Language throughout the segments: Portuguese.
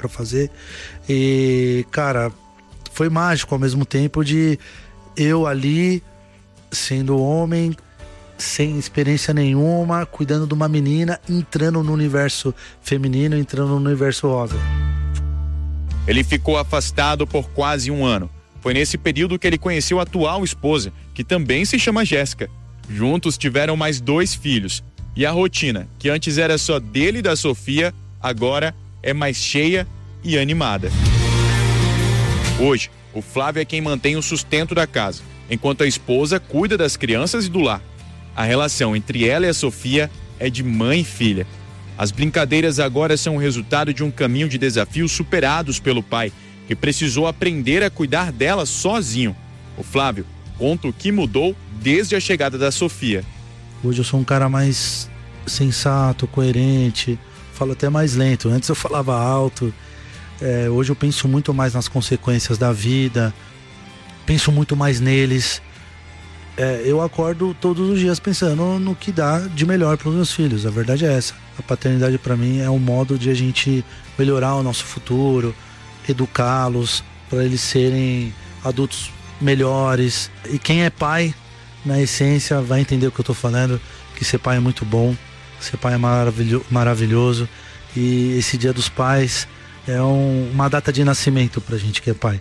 pra fazer. E, cara, foi mágico ao mesmo tempo de eu ali, sendo homem, sem experiência nenhuma, cuidando de uma menina, entrando no universo feminino, entrando no universo rosa. Ele ficou afastado por quase 1 ano. Foi nesse período que ele conheceu a atual esposa, que também se chama Jéssica. Juntos tiveram mais 2 filhos. E a rotina, que antes era só dele e da Sofia, agora é mais cheia e animada. Hoje, o Flávio é quem mantém o sustento da casa, enquanto a esposa cuida das crianças e do lar. A relação entre ela e a Sofia é de mãe e filha. As brincadeiras agora são o resultado de um caminho de desafios superados pelo pai, que precisou aprender a cuidar dela sozinho. O Flávio conta o que mudou desde a chegada da Sofia. Hoje eu sou um cara mais sensato, coerente, falo até mais lento. Antes eu falava alto. Hoje eu penso muito mais nas consequências da vida, penso muito mais neles. Eu acordo todos os dias pensando no que dá de melhor para os meus filhos. A verdade é essa. A paternidade para mim é um modo de a gente melhorar o nosso futuro, educá-los para eles serem adultos melhores. E quem é pai, na essência, vai entender o que eu estou falando, que ser pai é muito bom, ser pai é maravilhoso. E esse Dia dos Pais é uma data de nascimento pra gente que é pai.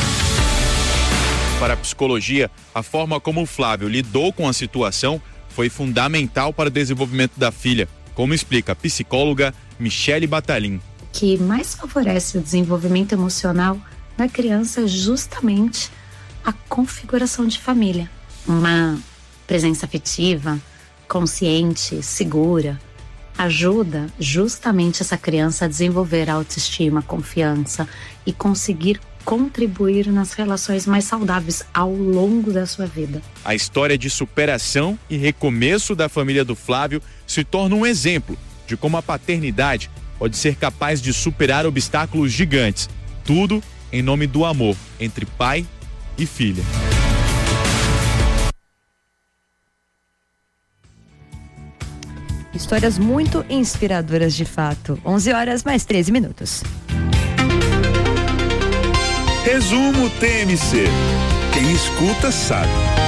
Para a psicologia, a forma como o Flávio lidou com a situação foi fundamental para o desenvolvimento da filha, como explica a psicóloga Michele Batalin. O que mais favorece o desenvolvimento emocional da criança é justamente a configuração de família. Uma presença afetiva, consciente, segura, ajuda justamente essa criança a desenvolver a autoestima, confiança e conseguir contribuir nas relações mais saudáveis ao longo da sua vida. A história de superação e recomeço da família do Flávio se torna um exemplo de como a paternidade pode ser capaz de superar obstáculos gigantes, tudo em nome do amor entre pai e filha. Histórias muito inspiradoras de fato. 11h mais 13 minutos. Resumo TMC. Quem escuta sabe.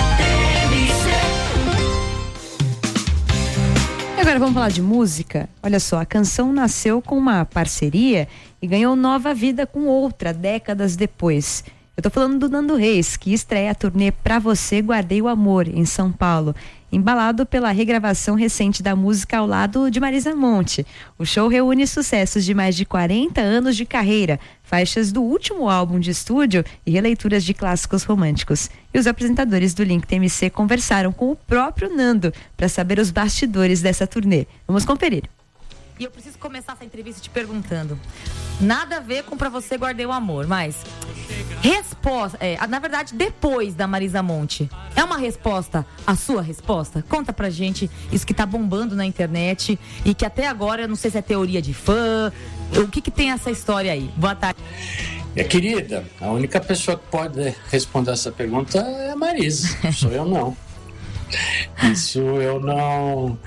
E agora vamos falar de música. Olha só, a canção nasceu com uma parceria e ganhou nova vida com outra, décadas depois. Eu tô falando do Nando Reis, que estreia a turnê Pra Você Guardei o Amor, em São Paulo, embalado pela regravação recente da música ao lado de Marisa Monte. O show reúne sucessos de mais de 40 anos de carreira, faixas do último álbum de estúdio e releituras de clássicos românticos. E os apresentadores do Link TMC conversaram com o próprio Nando para saber os bastidores dessa turnê. Vamos conferir. E eu preciso começar essa entrevista te perguntando, nada a ver com Pra Você Guardei o Amor, mas resposta, na verdade, depois da Marisa Monte, é uma resposta a sua resposta? Conta pra gente isso que tá bombando na internet e que até agora, eu não sei se é teoria de fã, o que tem essa história aí? Boa tarde. Querida, a única pessoa que pode responder essa pergunta é a Marisa, sou eu não. Isso eu não.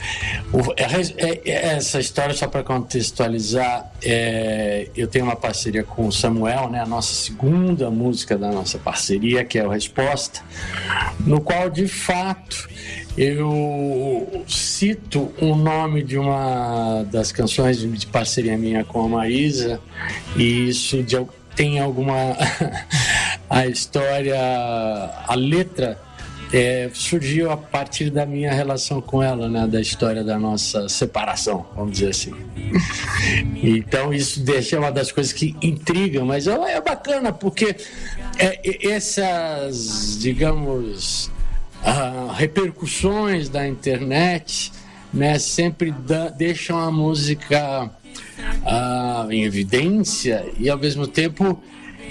Essa história, só para contextualizar, eu tenho uma parceria com o Samuel, né, a nossa segunda música da nossa parceria, que é o Resposta, no qual de fato eu cito o nome de uma das canções de parceria minha com a Marisa, e isso tem alguma. A história, a letra. Surgiu a partir da minha relação com ela, né, da história da nossa separação, vamos dizer assim. Então isso deixa uma das coisas que intrigam, mas é bacana porque essas, digamos, repercussões da internet, né, sempre deixam a música em evidência e ao mesmo tempo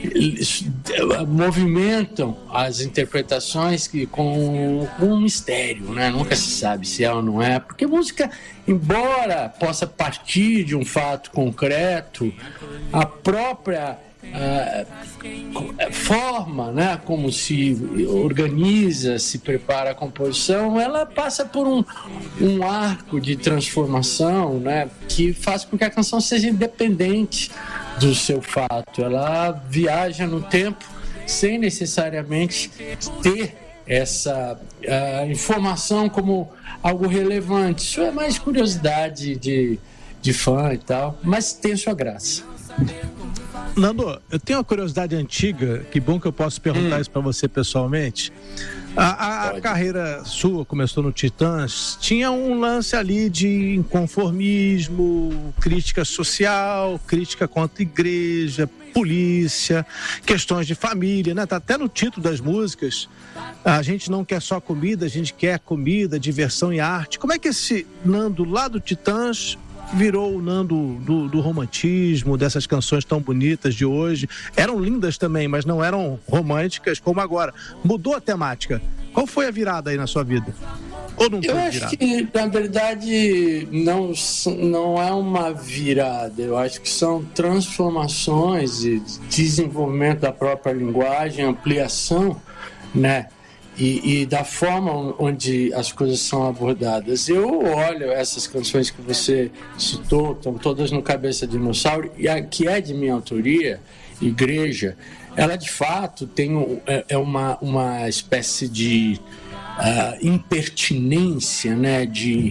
movimentam as interpretações com um mistério, né? Nunca se sabe se é ou não é, porque música, embora possa partir de um fato concreto, a própria forma, né, como se organiza, se prepara a composição, ela passa por um arco de transformação, né, que faz com que a canção seja independente do seu fato. Ela viaja no tempo sem necessariamente ter essa informação como algo relevante. Isso é mais curiosidade de fã e tal, mas tem sua graça. Nando, eu tenho uma curiosidade antiga, que bom que eu posso perguntar isso para você pessoalmente. A carreira sua começou no Titãs, tinha um lance ali de inconformismo, crítica social, crítica contra a igreja, polícia, questões de família, né? Tá até no título das músicas. A gente não quer só comida, a gente quer comida, diversão e arte. Como é que esse Nando lá do Titãs virou o Nando do romantismo, dessas canções tão bonitas de hoje? Eram lindas também, mas não eram românticas como agora. Mudou a temática. Qual foi a virada aí na sua vida? Ou não foi virada? Eu acho que, na verdade, não é uma virada. Eu acho que são transformações e desenvolvimento da própria linguagem, ampliação, né? E da forma onde as coisas são abordadas. Eu olho essas canções que você citou, estão todas no Cabeça de Dinossauro, e a que é de minha autoria, Igreja, ela de fato tem uma espécie de impertinência, né, de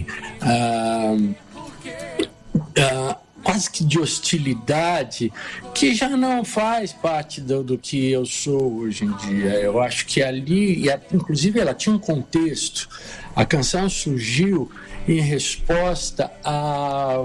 quase que de hostilidade, que já não faz parte do que eu sou hoje em dia. Eu acho que ali, inclusive ela tinha um contexto. A canção surgiu em resposta à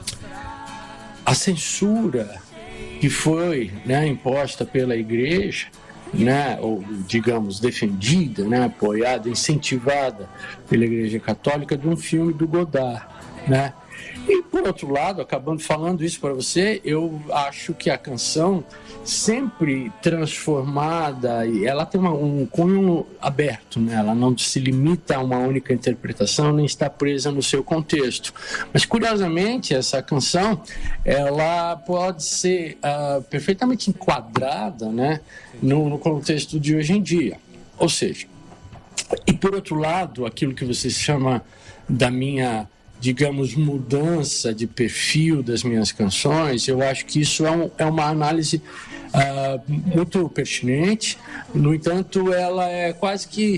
censura que foi, né, imposta pela igreja, né, ou digamos defendida, né, apoiada, incentivada pela Igreja Católica, de um filme do Godard, né? E, por outro lado, acabando falando isso para você, eu acho que a canção, sempre transformada, e ela tem um cunho aberto, né? Ela não se limita a uma única interpretação, nem está presa no seu contexto. Mas, curiosamente, essa canção, ela pode ser perfeitamente enquadrada, né, no contexto de hoje em dia. Ou seja, e por outro lado, aquilo que você chama da minha, digamos, mudança de perfil das minhas canções, eu acho que isso é uma análise muito pertinente. No entanto, ela é quase que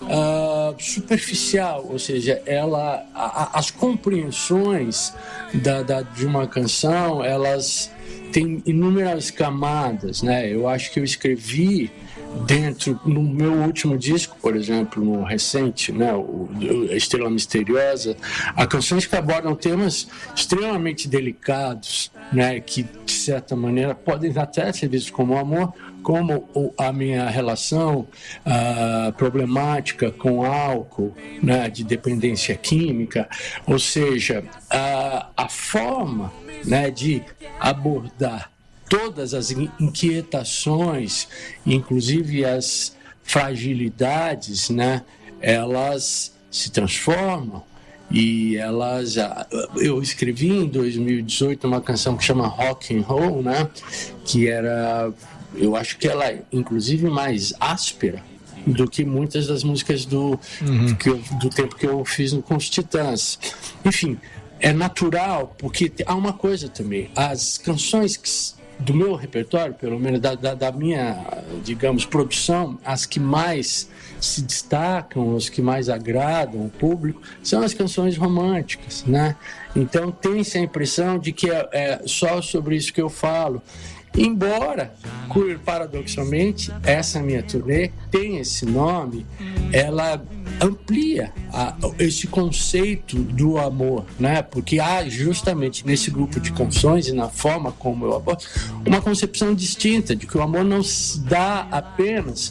superficial, ou seja, as compreensões de uma canção, elas têm inúmeras camadas, né? Eu acho que eu escrevi no meu último disco, por exemplo, no recente, né, a Estrela Misteriosa, há canções que abordam temas extremamente delicados, né, que de certa maneira podem até ser vistos como amor, como a minha relação problemática com álcool, né, de dependência química. Ou seja, a forma, né, de abordar todas as inquietações, inclusive as fragilidades, né, elas se transformam. E eu escrevi em 2018 uma canção que chama Rock and Roll, né, que eu acho que ela é inclusive mais áspera do que muitas das músicas do tempo que eu fiz com os Titãs. Enfim, é natural, porque há uma coisa também, as canções do meu repertório, pelo menos da minha, digamos, produção, as que mais se destacam, as que mais agradam o público, são as canções românticas, né? Então tem-se a impressão de que é só sobre isso que eu falo. Embora, paradoxalmente, essa minha turnê tem esse nome, ela amplia esse conceito do amor, né? Porque há justamente nesse grupo de canções e na forma como eu abordo uma concepção distinta de que o amor não se dá apenas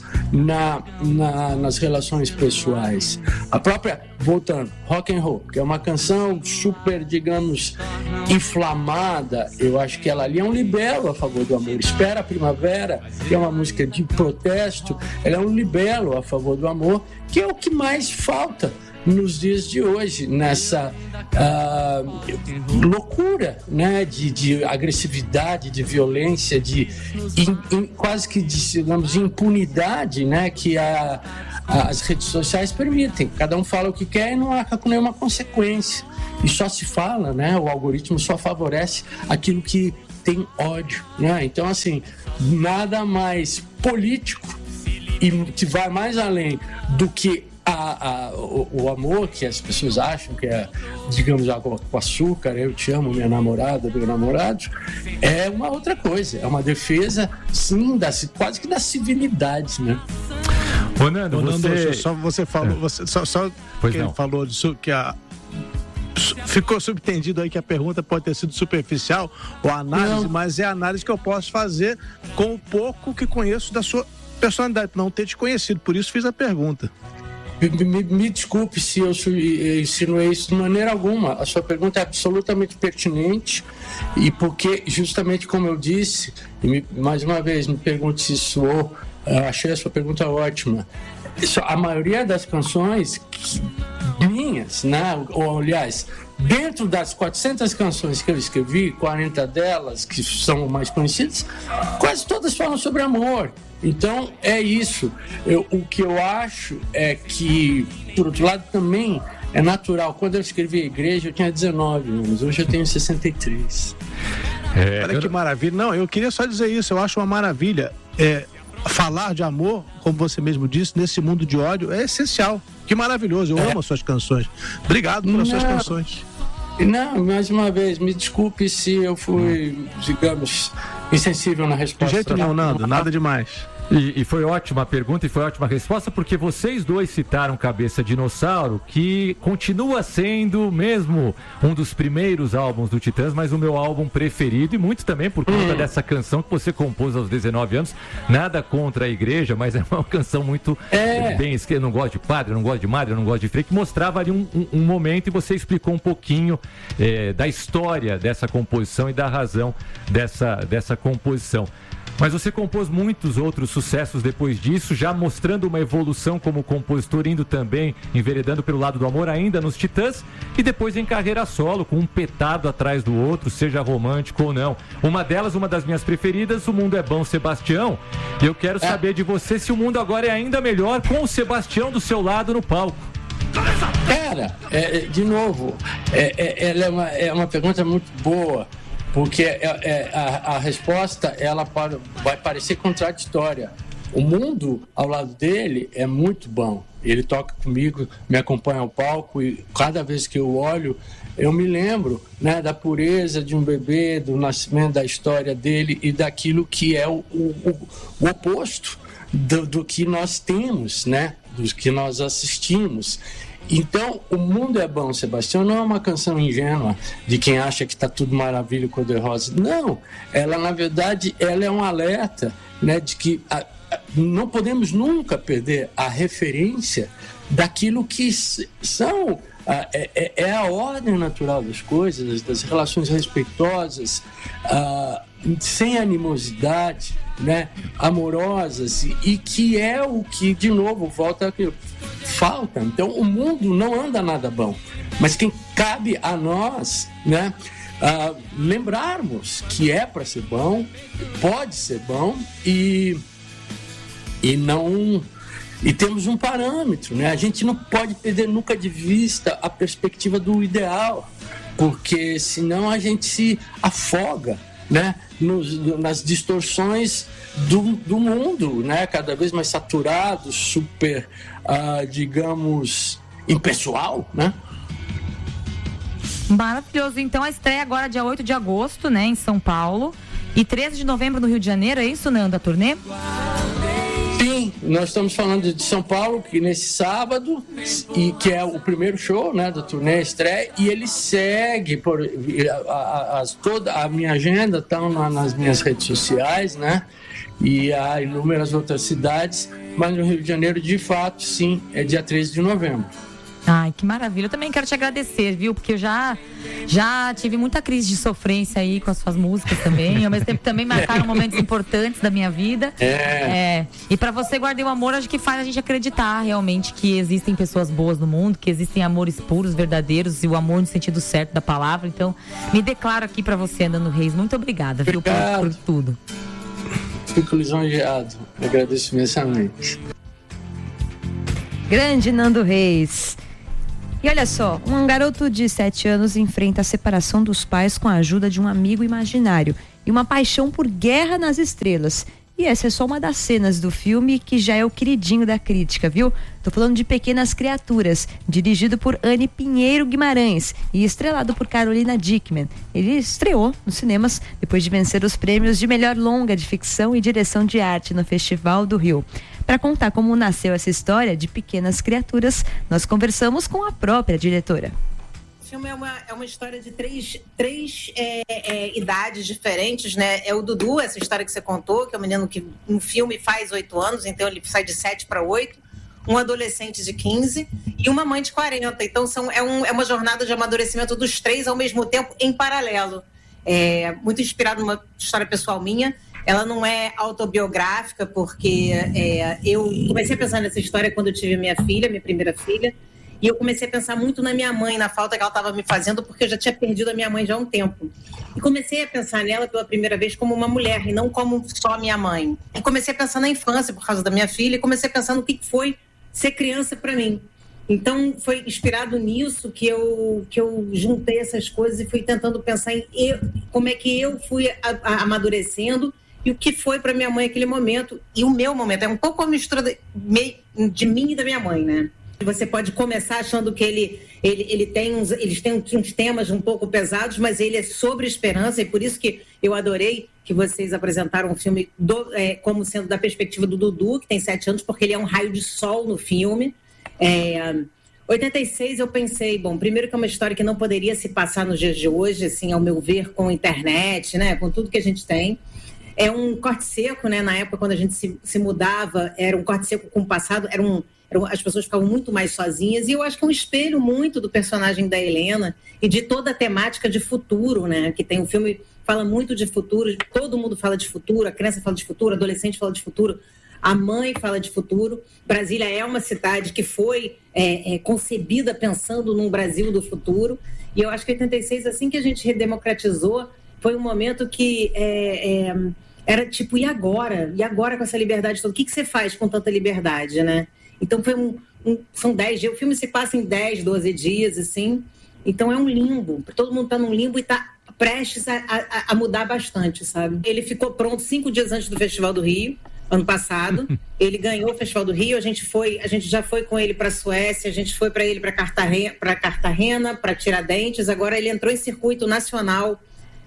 nas relações pessoais. A própria, voltando, Rock and Roll, que é uma canção super, digamos, inflamada, eu acho que ela ali é um libelo a favor do amor. Espera a Primavera, que é uma música de protesto, ela é um libelo a favor do amor, que é o que mais falta nos dias de hoje, nessa loucura, né, de agressividade, de violência, quase que, digamos, de impunidade, né, que as redes sociais permitem. Cada um fala o que quer e não arca com nenhuma consequência. E só se fala, né, o algoritmo só favorece aquilo que tem ódio, né? Então, assim, nada mais político e que vai mais além do que o amor, que as pessoas acham que é, digamos, água com açúcar, eu te amo, minha namorada, meu namorado, é uma outra coisa, é uma defesa, sim, quase que da civilidade, né? Ô, Nando, você falou, ele falou disso, que ficou subtendido aí que a pergunta pode ter sido superficial ou análise, mas é a análise que eu posso fazer com o pouco que conheço da sua personalidade, não ter te conhecido, por isso fiz a pergunta. Me desculpe se eu insinuei isso de maneira alguma. A sua pergunta é absolutamente pertinente e porque, justamente como eu disse, mais uma vez, me pergunte se soou, achei a sua pergunta ótima. A maioria das canções minhas, né? Ou, aliás, dentro das 400 canções que eu escrevi, 40 delas, que são mais conhecidas, quase todas falam sobre amor. Então, é isso. O que eu acho é que, por outro lado, também é natural. Quando eu escrevi a Igreja, eu tinha 19 anos. Hoje eu tenho 63. Olha que maravilha. Não, eu queria só dizer isso. Eu acho uma maravilha. Falar de amor, como você mesmo disse, nesse mundo de ódio, é essencial. Que maravilhoso. Eu amo as suas canções. Obrigado pelas suas canções. Não, mais uma vez, me desculpe se eu fui, digamos, insensível na resposta. De jeito nenhum, Nando, nada demais. E foi ótima a pergunta e foi ótima a resposta, porque vocês dois citaram Cabeça Dinossauro, que continua sendo mesmo um dos primeiros álbuns do Titãs, mas o meu álbum preferido, e muito também por conta dessa canção que você compôs aos 19 anos. Nada contra a Igreja, mas é uma canção muito bem escrita. Eu não gosto de padre, eu não gosto de madre, eu não gosto de freio, que mostrava ali um momento, e você explicou um pouquinho da história dessa composição e da razão dessa composição. Mas você compôs muitos outros sucessos depois disso, já mostrando uma evolução como compositor, indo também, enveredando pelo lado do amor, ainda nos Titãs, e depois em carreira solo, com um petado atrás do outro, seja romântico ou não. Uma delas, uma das minhas preferidas, O Mundo é Bom, Sebastião. E eu quero saber de você se o mundo agora é ainda melhor com o Sebastião do seu lado no palco. Cara, de novo, ela é uma pergunta muito boa. Porque a resposta ela vai parecer contraditória. O mundo ao lado dele é muito bom. Ele toca comigo, me acompanha ao palco e cada vez que eu olho, eu me lembro, né, da pureza de um bebê, do nascimento, da história dele e daquilo que é o oposto do que nós temos, né, dos que nós assistimos. Então, O Mundo é Bom, Sebastião, não é uma canção ingênua de quem acha que está tudo maravilha, cor-de-rosa. Não, ela, na verdade, ela é um alerta, né, de que não podemos nunca perder a referência daquilo que são... É a ordem natural das coisas, das relações respeitosas, sem animosidade, né, amorosas, e que é o que, de novo, volta aqui, falta. Então, o mundo não anda nada bom, mas quem cabe a nós, né, lembrarmos que é para ser bom, pode ser bom e não... E temos um parâmetro, né? A gente não pode perder nunca de vista a perspectiva do ideal, porque senão a gente se afoga, né? Nas distorções do mundo, né? Cada vez mais saturado, super, digamos, impessoal, né? Maravilhoso. Então a estreia agora dia 8 de agosto, né? Em São Paulo. E 13 de novembro no Rio de Janeiro, é isso, Nando, a turnê? Sim, nós estamos falando de São Paulo, que nesse sábado, e que é o primeiro show, né, da turnê estreia, e ele segue toda a minha agenda está nas minhas redes sociais, né, e há inúmeras outras cidades, mas no Rio de Janeiro, de fato, sim, é dia 13 de novembro. Ai, que maravilha. Eu também quero te agradecer, viu? Porque eu já tive muita crise de sofrência aí com as suas músicas também. Ao mesmo tempo também marcaram momentos importantes da minha vida. E pra você, Guardei o Amor, acho que faz a gente acreditar realmente que existem pessoas boas no mundo, que existem amores puros, verdadeiros, e o amor no sentido certo da palavra. Então, me declaro aqui pra você, Nando Reis. Muito obrigada, viu, por tudo. Fico lisonjeado. Agradeço imensamente. Grande Nando Reis. E olha só, um garoto de 7 anos enfrenta a separação dos pais com a ajuda de um amigo imaginário e uma paixão por Guerra nas Estrelas. E essa é só uma das cenas do filme que já é o queridinho da crítica, viu? Tô falando de Pequenas Criaturas, dirigido por Anne Pinheiro Guimarães e estrelado por Carolina Dickman. Ele estreou nos cinemas depois de vencer os prêmios de melhor longa de ficção e direção de arte no Festival do Rio. Para contar como nasceu essa história de Pequenas Criaturas, nós conversamos com a própria diretora. O filme é uma história de três idades diferentes, né? É o Dudu, essa história que você contou, que é um menino que no filme faz 8 anos, então ele sai de 7 para 8, um adolescente de 15 e uma mãe de 40. Então é uma jornada de amadurecimento dos três ao mesmo tempo, em paralelo. Muito inspirado numa história pessoal minha. Ela não é autobiográfica, porque eu comecei a pensar nessa história quando eu tive minha primeira filha, e eu comecei a pensar muito na minha mãe, na falta que ela estava me fazendo, porque eu já tinha perdido a minha mãe já há um tempo. E comecei a pensar nela pela primeira vez como uma mulher, e não como só minha mãe. E comecei a pensar na infância, por causa da minha filha, e comecei a pensar no que foi ser criança para mim. Então, foi inspirado nisso que eu juntei essas coisas e fui tentando pensar em como é que eu fui amadurecendo e o que foi para minha mãe aquele momento e o meu momento. É um pouco uma mistura de mim e da minha mãe, né? Você pode começar achando que eles têm uns temas um pouco pesados, mas ele é sobre esperança, e por isso que eu adorei que vocês apresentaram o filme como sendo da perspectiva do Dudu, que tem 7 anos, porque ele é um raio de sol no filme. 86 eu pensei, primeiro que é uma história que não poderia se passar nos dias de hoje, assim, ao meu ver, com a internet, né, com tudo que a gente tem. É um corte seco, né, na época quando a gente se mudava, era um corte seco com o passado, as pessoas ficavam muito mais sozinhas, e eu acho que é um espelho muito do personagem da Helena e de toda a temática de futuro, né, que tem o filme, fala muito de futuro, todo mundo fala de futuro, a criança fala de futuro, o adolescente fala de futuro, a mãe fala de futuro. Brasília é uma cidade que foi concebida pensando num Brasil do futuro, e eu acho que 86, assim que a gente redemocratizou, foi um momento que era tipo, e agora? E agora com essa liberdade toda? O que você faz com tanta liberdade, né? Então foi são 10 dias, o filme se passa em 10, 12 dias, assim, então é um limbo, todo mundo tá num limbo e tá prestes a mudar bastante, sabe? Ele ficou pronto 5 dias antes do Festival do Rio, ano passado. Ele ganhou o Festival do Rio, a gente já foi com ele para a Suécia, a gente foi para ele para Cartagena, para Tiradentes, agora ele entrou em circuito nacional,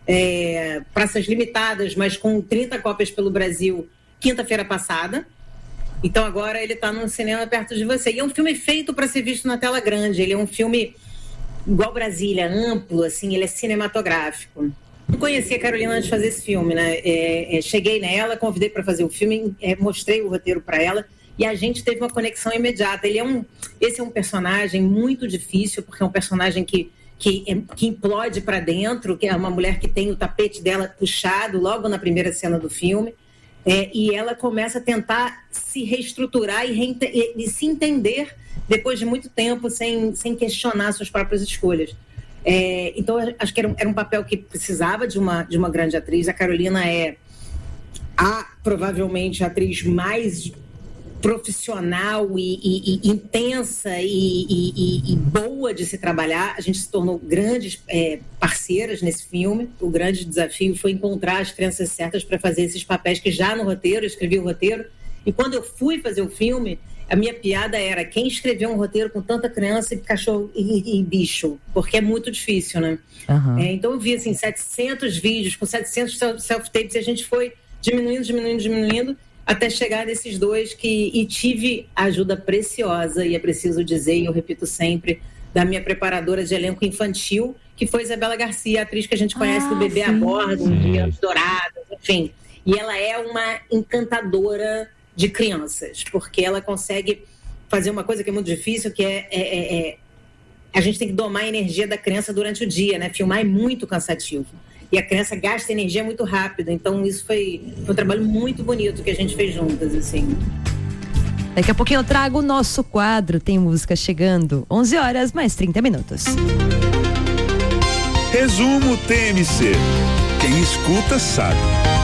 praças limitadas, mas com 30 cópias pelo Brasil, quinta-feira passada. Então agora ele está num cinema perto de você. E é um filme feito para ser visto na tela grande, ele é um filme igual Brasília, amplo, assim, ele é cinematográfico. Eu conheci a Carolina antes de fazer esse filme, né? Cheguei nela, convidei para fazer o filme, mostrei o roteiro para ela e a gente teve uma conexão imediata. Esse é um personagem muito difícil, porque é um personagem que implode para dentro, que é uma mulher que tem o tapete dela puxado logo na primeira cena do filme, e ela começa a tentar se reestruturar e se entender depois de muito tempo, sem questionar suas próprias escolhas. Então, acho que era um papel que precisava de uma grande atriz. A Carolina é provavelmente a atriz mais profissional e intensa e boa de se trabalhar. A gente se tornou grandes parceiras nesse filme. O grande desafio foi encontrar as crianças certas para fazer esses papéis que já no roteiro, eu escrevi o roteiro. E quando eu fui fazer o filme, a minha piada era quem escreveu um roteiro com tanta criança e cachorro e bicho, porque é muito difícil, né? Uhum. Então eu vi assim 700 vídeos com 700 self-tapes e a gente foi diminuindo até chegar nesses dois e tive ajuda preciosa, e é preciso dizer, e eu repito sempre, da minha preparadora de elenco infantil, que foi Isabela Garcia, a atriz que a gente conhece do Bebê a Bordo, de Anos Dourados, enfim. E ela é uma encantadora de crianças, porque ela consegue fazer uma coisa que é muito difícil, que é a gente tem que domar a energia da criança durante o dia, né? Filmar é muito cansativo. E a criança gasta energia muito rápido. Então, isso foi um trabalho muito bonito que a gente fez juntas, assim. Daqui a pouquinho eu trago o nosso quadro Tem Música chegando. 11 horas mais 30 minutos. Resumo TMC. Quem escuta sabe.